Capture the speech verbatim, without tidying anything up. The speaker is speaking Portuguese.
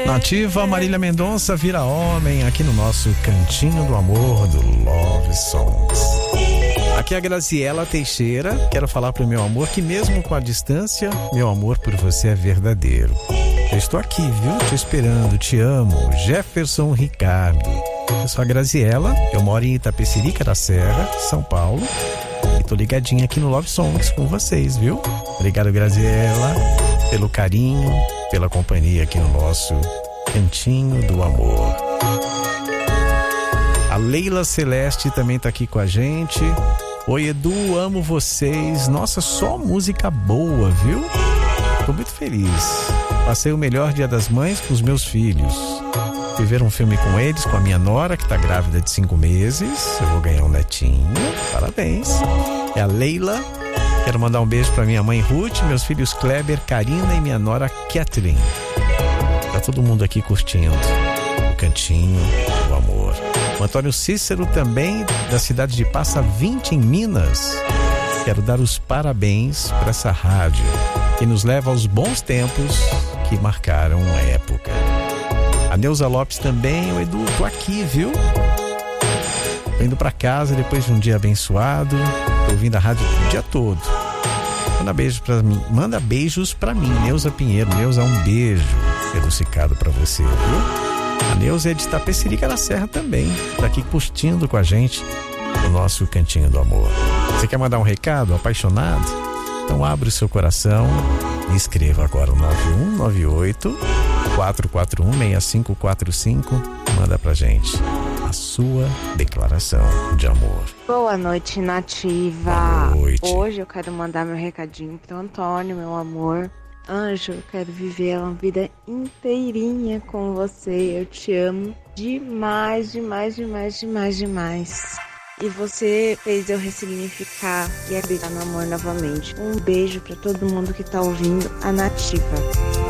Nativa, Marília Mendonça, Vira Homem, aqui no nosso Cantinho do Amor do Love Songs. Aqui é a Graziela Teixeira. Quero falar pro meu amor que mesmo com a distância, meu amor por você é verdadeiro. Eu estou aqui, viu? Te esperando, te amo. Jefferson Ricardo. Eu sou a Graziela, eu moro em Itapecerica da Serra, São Paulo. E tô ligadinha aqui no Love Songs com vocês, viu? Obrigado, Graziela, pelo carinho, pela companhia aqui no nosso Cantinho do Amor. A Leila Celeste também tá aqui com a gente. Oi, Edu, amo vocês. Nossa, só música boa, viu? Tô muito feliz. Passei o melhor Dia das Mães com os meus filhos. Fui ver um filme com eles, com a minha nora, que tá grávida de cinco meses. Eu vou ganhar um netinho. Parabéns. É a Leila. Quero mandar um beijo pra minha mãe Ruth, meus filhos Kleber, Karina e minha nora Kathleen. Tá todo mundo aqui curtindo o Cantinho do Amor. O Antônio Cícero também, da cidade de Passa Vinte, em Minas. Quero dar os parabéns para essa rádio que nos leva aos bons tempos que marcaram a época. A Neuza Lopes também. O Edu, tô aqui, viu? Tô indo pra casa depois de um dia abençoado. Tô ouvindo a rádio o dia todo. Manda beijos pra mim. Manda beijos pra mim, Neuza Pinheiro. Neuza, um beijo educado pra você, viu? A Neuza é de Itapecerica da Serra também. Tá aqui curtindo com a gente o nosso Cantinho do Amor. Você quer mandar um recado? Apaixonado? Então abre o seu coração e escreva agora o nove um nove oito, quatro quatro um, seis cinco quatro cinco. Manda pra gente a sua declaração de amor. Boa noite, Nativa. Boa noite. Hoje eu quero mandar meu recadinho pro Antônio, meu amor. Anjo, eu quero viver uma vida inteirinha com você. Eu te amo demais, demais, demais, demais, demais. E você fez eu ressignificar e acreditar no amor novamente. Um beijo pra todo mundo que tá ouvindo a Nativa.